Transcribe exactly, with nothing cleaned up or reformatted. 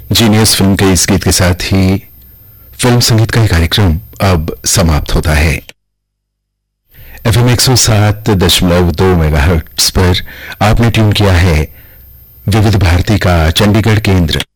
Genius film के इस गीत के साथ ही फिल्म संगीत का ये कार्यक्रम अब समाप्त होता है। एफएम एक सौ सात दशमलव दो मेगाहर्ट्ज पर आपने ट्यून किया है विविध भारती का चंडीगढ़ केंद्र।